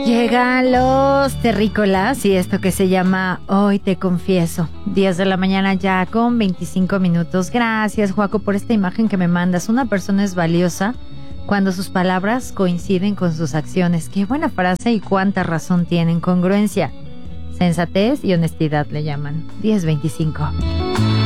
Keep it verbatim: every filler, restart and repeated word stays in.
Llegan los terrícolas y esto que se llama Hoy Te Confieso. diez de la mañana ya con veinticinco minutos. Gracias, Joaco, por esta imagen que me mandas. Una persona es valiosa cuando sus palabras coinciden con sus acciones. Qué buena frase y cuánta razón tienen. Congruencia, sensatez y honestidad le llaman. diez veinticinco.